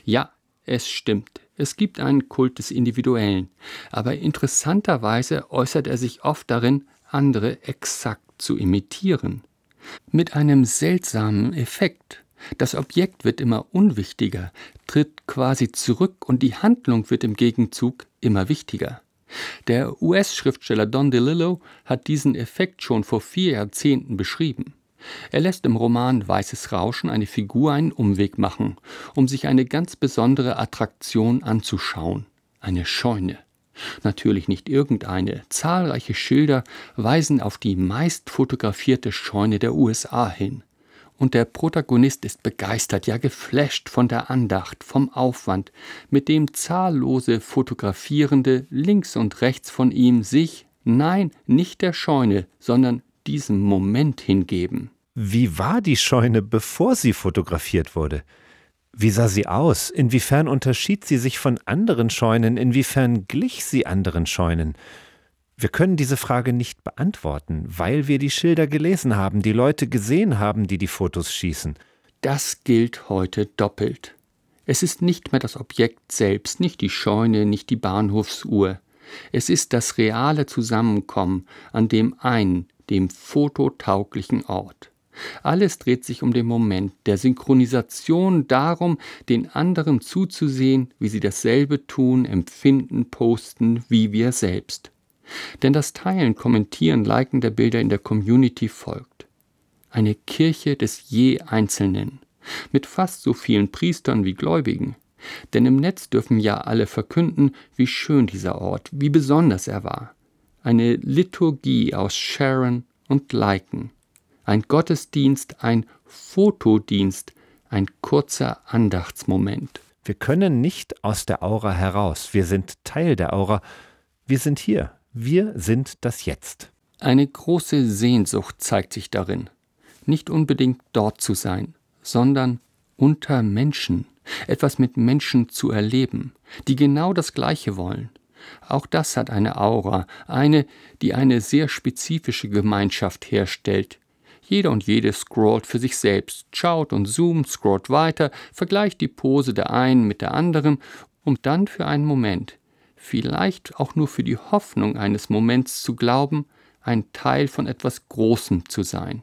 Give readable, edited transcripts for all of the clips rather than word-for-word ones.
Ja, es stimmt. Es gibt einen Kult des Individuellen. Aber interessanterweise äußert er sich oft darin, andere exakt zu imitieren. Mit einem seltsamen Effekt. Das Objekt wird immer unwichtiger, tritt quasi zurück und die Handlung wird im Gegenzug immer wichtiger. Der US-Schriftsteller Don DeLillo hat diesen Effekt schon vor 4 Jahrzehnten beschrieben. Er lässt im Roman Weißes Rauschen eine Figur einen Umweg machen, um sich eine ganz besondere Attraktion anzuschauen, eine Scheune. Natürlich nicht irgendeine. Zahlreiche Schilder weisen auf die meist fotografierte Scheune der USA hin. Und der Protagonist ist begeistert, ja geflasht von der Andacht, vom Aufwand, mit dem zahllose Fotografierende links und rechts von ihm sich, nein, nicht der Scheune, sondern diesem Moment hingeben. Wie war die Scheune, bevor sie fotografiert wurde? Wie sah sie aus? Inwiefern unterschied sie sich von anderen Scheunen? Inwiefern glich sie anderen Scheunen? Wir können diese Frage nicht beantworten, weil wir die Schilder gelesen haben, die Leute gesehen haben, die Fotos schießen. Das gilt heute doppelt. Es ist nicht mehr das Objekt selbst, nicht die Scheune, nicht die Bahnhofsuhr. Es ist das reale Zusammenkommen an dem einen, dem fototauglichen Ort. Alles dreht sich um den Moment der Synchronisation, darum, den anderen zuzusehen, wie sie dasselbe tun, empfinden, posten, wie wir selbst. Denn das Teilen, Kommentieren, Liken der Bilder in der Community folgt. Eine Kirche des je Einzelnen, mit fast so vielen Priestern wie Gläubigen. Denn im Netz dürfen ja alle verkünden, wie schön dieser Ort, wie besonders er war. Eine Liturgie aus Sharen und Liken. Ein Gottesdienst, ein Fotodienst, ein kurzer Andachtsmoment. Wir können nicht aus der Aura heraus. Wir sind Teil der Aura. Wir sind hier. Wir sind das Jetzt. Eine große Sehnsucht zeigt sich darin. Nicht unbedingt dort zu sein, sondern unter Menschen. Etwas mit Menschen zu erleben, die genau das Gleiche wollen. Auch das hat eine Aura, die eine sehr spezifische Gemeinschaft herstellt. Jeder und jede scrollt für sich selbst, schaut und zoomt, scrollt weiter, vergleicht die Pose der einen mit der anderen, um dann für einen Moment, vielleicht auch nur für die Hoffnung eines Moments zu glauben, ein Teil von etwas Großem zu sein.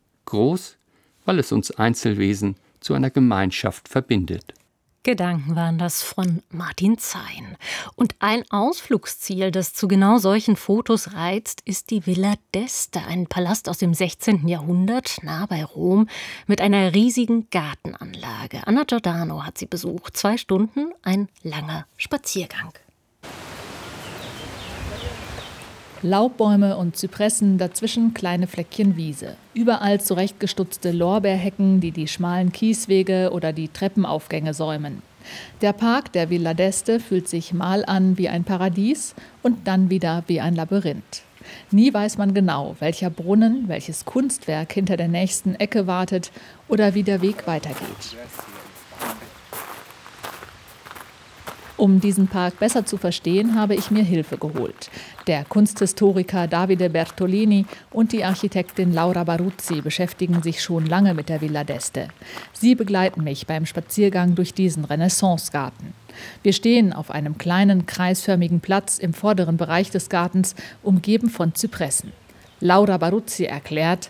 Groß, weil es uns Einzelwesen zu einer Gemeinschaft verbindet. Gedanken waren das von Martin Zein. Und ein Ausflugsziel, das zu genau solchen Fotos reizt, ist die Villa d'Este, ein Palast aus dem 16. Jahrhundert, nah bei Rom, mit einer riesigen Gartenanlage. Anna Giordano hat sie besucht. 2 Stunden, ein langer Spaziergang. Laubbäume und Zypressen, dazwischen kleine Fleckchen Wiese. Überall zurechtgestutzte Lorbeerhecken, die die schmalen Kieswege oder die Treppenaufgänge säumen. Der Park der Villa d'Este fühlt sich mal an wie ein Paradies und dann wieder wie ein Labyrinth. Nie weiß man genau, welcher Brunnen, welches Kunstwerk hinter der nächsten Ecke wartet oder wie der Weg weitergeht. Um diesen Park besser zu verstehen, habe ich mir Hilfe geholt. Der Kunsthistoriker Davide Bertolini und die Architektin Laura Baruzzi beschäftigen sich schon lange mit der Villa d'Este. Sie begleiten mich beim Spaziergang durch diesen Renaissancegarten. Wir stehen auf einem kleinen, kreisförmigen Platz im vorderen Bereich des Gartens, umgeben von Zypressen. Laura Baruzzi erklärt: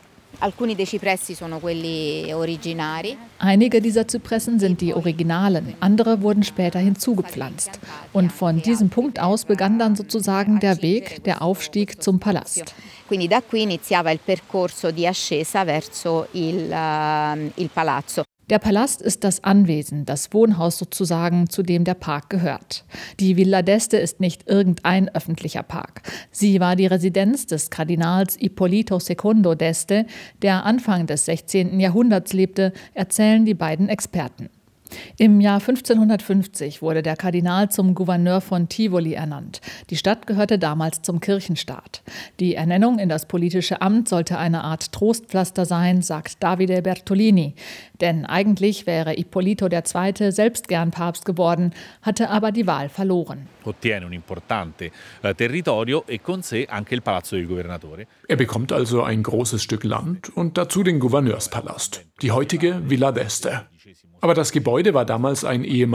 Einige dieser Zypressen sind die Originalen, andere wurden später hinzugepflanzt. Und von diesem Punkt aus begann dann sozusagen der Weg, der Aufstieg zum Palast. Quindi da qui iniziava il percorso di ascesa verso il palazzo. Der Palast ist das Anwesen, das Wohnhaus sozusagen, zu dem der Park gehört. Die Villa d'Este ist nicht irgendein öffentlicher Park. Sie war die Residenz des Kardinals Ippolito II d'Este, der Anfang des 16. Jahrhunderts lebte, erzählen die beiden Experten. Im Jahr 1550 wurde der Kardinal zum Gouverneur von Tivoli ernannt. Die Stadt gehörte damals zum Kirchenstaat. Die Ernennung in das politische Amt sollte eine Art Trostpflaster sein, sagt Davide Bertolini. Denn eigentlich wäre Ippolito II. Selbst gern Papst geworden, hatte aber die Wahl verloren. Er bekommt also ein großes Stück Land und dazu den Gouverneurspalast, die heutige Villa d'Este. Aber das Gebäude war damals ein ehemaliges